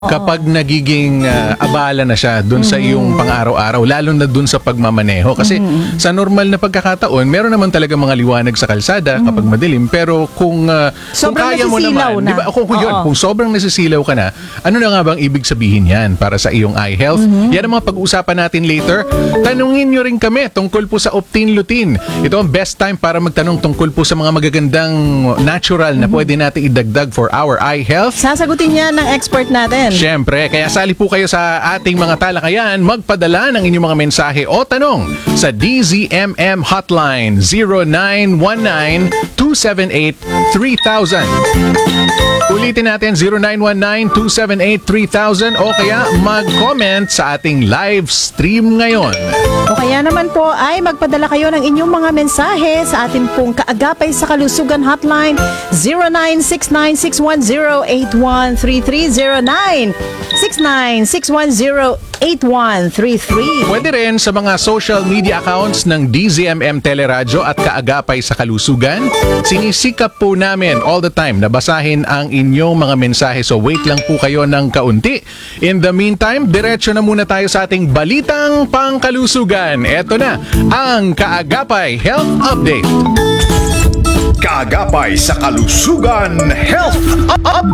Kapag nagiging abala na siya dun sa iyong pang-araw-araw, lalo na dun sa pagmamaneho. Kasi sa normal na pagkakataon, meron naman talaga mga liwanag sa kalsada kapag madilim. Pero kung Sobrang kaya mo nasisilaw naman, na. di ba, kung sobrang nasisilaw ka na, ano na nga bang ibig sabihin yan para sa iyong eye health? Yan ang mga pag-uusapan natin later. Tanungin nyo rin kami tungkol po sa Optin Lutein. Ito ang best time para magtanong tungkol po sa mga magagandang natural na pwede natin idagdag for our eye health. Sasagutin niya ng expert natin. Siyempre, kaya sali po kayo sa ating mga talakayan, magpadala ng inyong mga mensahe o tanong sa DZMM Hotline 0919-278-3000. Ulitin natin 0919-278-3000 o kaya mag-comment sa ating live stream ngayon. O kaya naman po ay magpadala kayo ng inyong mga mensahe sa atin pong kaagapay sa kalusugan hotline 0969-610-8133 Pwede rin sa mga social media accounts ng DZMM Teleradyo at Kaagapay sa Kalusugan. Sinisikap po namin all the time na basahin ang inyong mga mensahe. So wait lang po kayo ng kaunti. In the meantime, diretso na muna tayo sa ating balitang pangkalusugan. Eto na ang Kaagapay Health Update. Kaagapay sa Kalusugan Health Update.